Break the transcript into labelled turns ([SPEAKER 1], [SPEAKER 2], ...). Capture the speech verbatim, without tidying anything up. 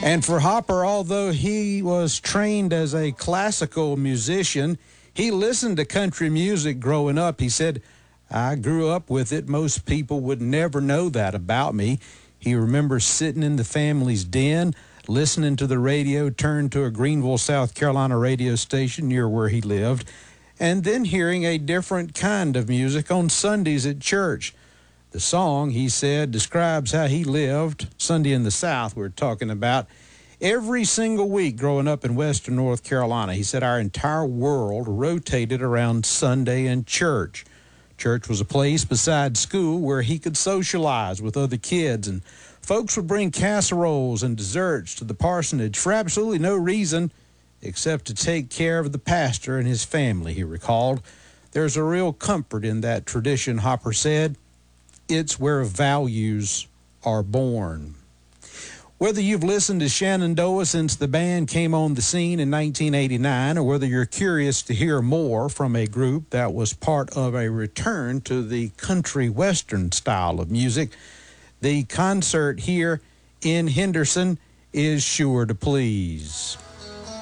[SPEAKER 1] And for Hopper, although he was trained as a classical musician, he listened to country music growing up. He said, I grew up with it. Most people would never know that about me. He remembers sitting in the family's den, listening to the radio, turned to a Greenville, South Carolina radio station near where he lived, and then hearing a different kind of music on Sundays at church. The song, he said, describes how he lived, Sunday in the South we're talking about, every single week growing up in western North Carolina. He said our entire world rotated around Sunday and church. Church was a place besides school where he could socialize with other kids, and folks would bring casseroles and desserts to the parsonage for absolutely no reason except to take care of the pastor and his family, he recalled. There's a real comfort in that tradition, Hopper said. It's where values are born. Whether you've listened to Shenandoah since the band came on the scene in nineteen eighty-nine, or whether you're curious to hear more from a group that was part of a return to the country western style of music, the concert here in Henderson is sure to please.